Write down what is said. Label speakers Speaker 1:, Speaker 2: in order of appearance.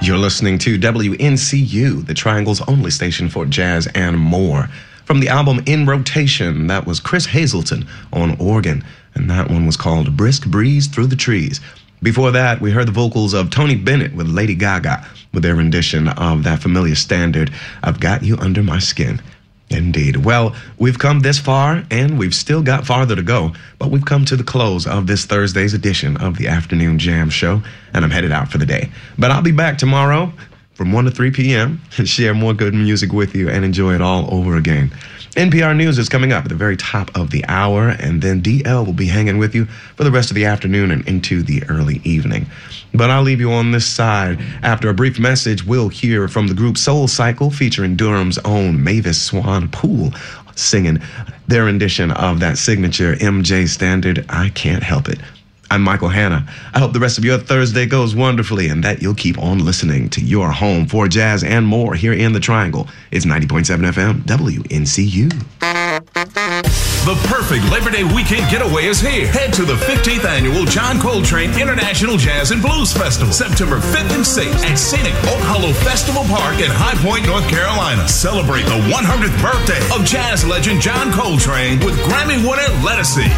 Speaker 1: You're listening to WNCU, the Triangle's only station for jazz and more. From the album In Rotation, that was Chris Hazelton on organ, and that one was called Brisk Breeze Through the Trees. Before that, we heard the vocals of Tony Bennett with Lady Gaga, with their rendition of that familiar standard, I've Got You Under My Skin. Indeed. Well, we've come this far, and we've still got farther to go, but we've come to the close of this Thursday's edition of the Afternoon Jam Show, and I'm headed out for the day. But I'll be back tomorrow from 1 to 3 p.m. and share more good music with you and enjoy it all over again. NPR News is coming up at the very top of the hour, and then DL will be hanging with you for the rest of the afternoon and into the early evening. But I'll leave you on this side. After a brief message, we'll hear from the group Soul Cycle featuring Durham's own Mavis Swan Poole singing their rendition of that signature MJ standard, I Can't Help It. I'm Michael Hanna. I hope the rest of your Thursday goes wonderfully and that you'll keep on listening to your home for jazz and more here in the Triangle. It's 90.7 FM, WNCU.
Speaker 2: The perfect Labor Day weekend getaway is here. Head to the 15th Annual John Coltrane International Jazz and Blues Festival, September 5th and 6th at scenic Oak Hollow Festival Park in High Point, North Carolina. Celebrate the 100th birthday of jazz legend John Coltrane with Grammy winner Lettucey.